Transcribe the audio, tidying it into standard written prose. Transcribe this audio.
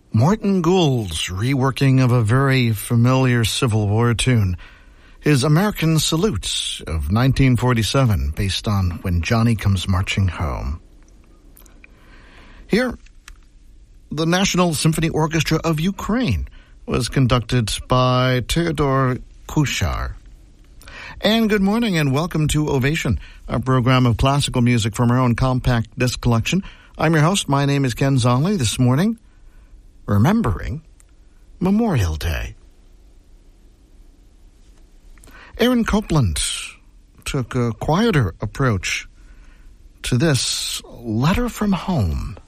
Martin Gould's reworking of a very familiar Civil War tune, his American Salute of 1947, based on When Johnny Comes Marching Home. Here, the National Symphony Orchestra of Ukraine was conducted by Theodor Kuchar. And good morning and welcome to Ovation, a program of classical music from our own compact disc collection. I'm your host. My name is Ken Zonley. This morning, remembering Memorial Day. Aaron Copland took a quieter approach to this letter from home.